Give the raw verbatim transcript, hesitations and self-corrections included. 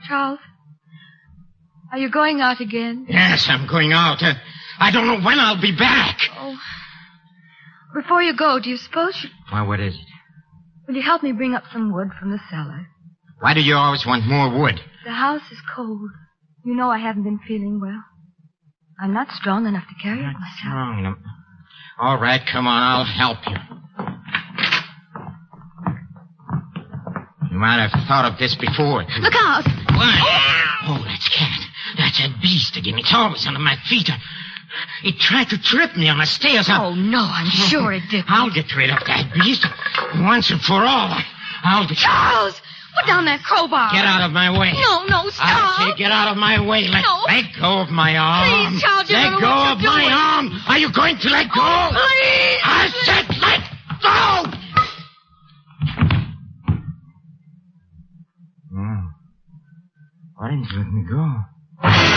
Charles, are you going out again? Yes, I'm going out. Uh, I don't know when I'll be back. Oh. Before you go, do you suppose you... Why, what is it? Will you help me bring up some wood from the cellar? Why do you always want more wood? The house is cold. You know I haven't been feeling well. I'm not strong enough to carry it myself. Strong enough. All right, come on, I'll help you. You might have thought of this before. Look out! What? Oh, that's Cat. That's that beast again. It's always under my feet. It tried to trip me on the stairs. I... Oh, no, I'm sure it did. I'll get rid of that beast once and for all. I'll get... Charles! Put down that crowbar. Get out of my way. No, no, stop. I say get out of my way. Let, no. let go of my arm. Please, Charles, you let don't know go what of you're my doing. arm. Are you going to let go? Oh, please. I said let go. Oh. Why didn't you let me go?